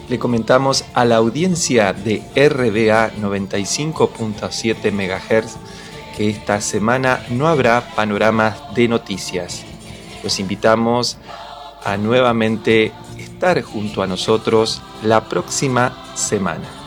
Le comentamos a la audiencia de RBA 95.7 MHz que esta semana no habrá panoramas de noticias. Los invitamos a nuevamente estar junto a nosotros la próxima semana.